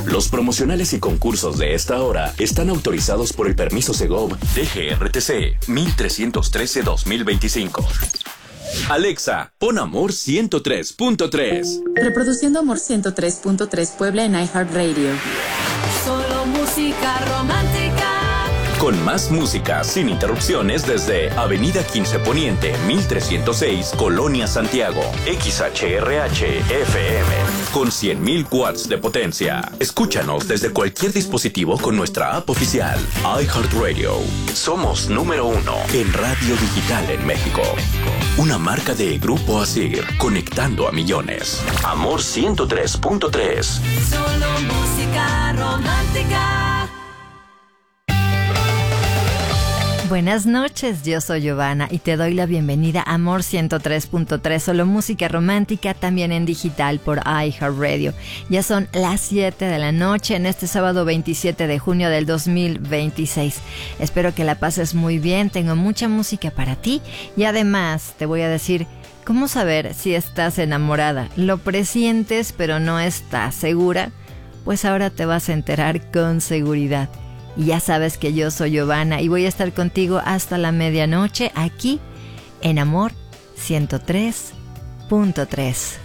Los promocionales y concursos de esta hora están autorizados por el permiso Segov DGRTC 1313-2025. Alexa, pon Amor 103.3. Reproduciendo Amor 103.3 Puebla en iHeartRadio. Solo música romántica. Con más música sin interrupciones desde Avenida 15 Poniente, 1306, Colonia Santiago. XHRH FM con 100.000 watts de potencia. Escúchanos desde cualquier dispositivo con nuestra app oficial iHeartRadio. Somos número 1 en radio digital en México. Una marca de Grupo Asir, conectando a millones. Amor 103.3. Solo música romántica. Buenas noches, yo soy Giovanna y te doy la bienvenida a Amor 103.3, solo música romántica, también en digital por iHeartRadio. Ya son las 7 de la noche en este sábado 27 de junio del 2026. Espero que la pases muy bien, tengo mucha música para ti y además te voy a decir cómo saber si estás enamorada. ¿Lo presientes pero no estás segura? Pues ahora te vas a enterar con seguridad. Y ya sabes que yo soy Giovanna y voy a estar contigo hasta la medianoche aquí en Amor 103.3.